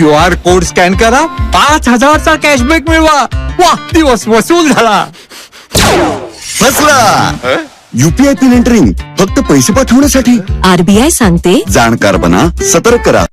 QR code scan करा, 5,000चा cashback मिळवा. वा, दिवस वसूल झाला. फसला. UPI पिन एंटरिंग फक्त पैसे पाठवण्यासाठी. RBI सांगते, जाणकार बना, सतर्क करा.